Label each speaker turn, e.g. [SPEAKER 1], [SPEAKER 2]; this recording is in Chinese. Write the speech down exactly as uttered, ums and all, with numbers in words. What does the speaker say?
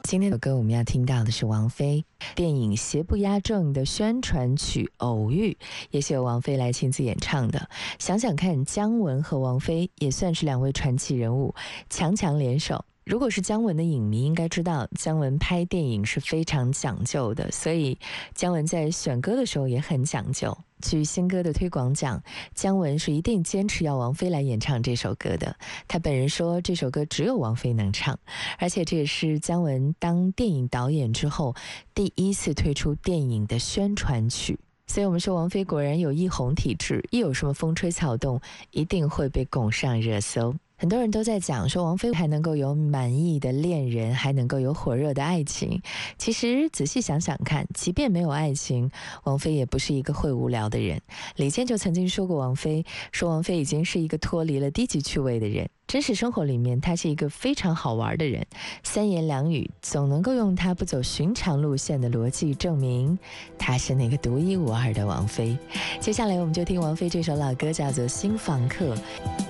[SPEAKER 1] 今天的歌我们要听到的是王菲电影《邪不压正》的宣传曲《偶遇》，也是由王菲来亲自演唱的。想想看，姜文和王菲也算是两位传奇人物，强强联手。如果是姜文的影迷应该知道，姜文拍电影是非常讲究的，所以姜文在选歌的时候也很讲究。据新歌的推广讲，姜文是一定坚持要王菲来演唱这首歌的。他本人说这首歌只有王菲能唱，而且这也是姜文当电影导演之后第一次推出电影的宣传曲。所以我们说王菲果然有一红体质，一有什么风吹草动一定会被拱上热搜。很多人都在讲说王菲还能够有满意的恋人，还能够有火热的爱情。其实仔细想想看，即便没有爱情，王菲也不是一个会无聊的人。李健就曾经说过王菲，说王菲已经是一个脱离了低级趣味的人。真实生活里面她是一个非常好玩的人，三言两语总能够用她不走寻常路线的逻辑证明她是那个独一无二的王菲。接下来我们就听王菲这首老歌，叫做《新房客》。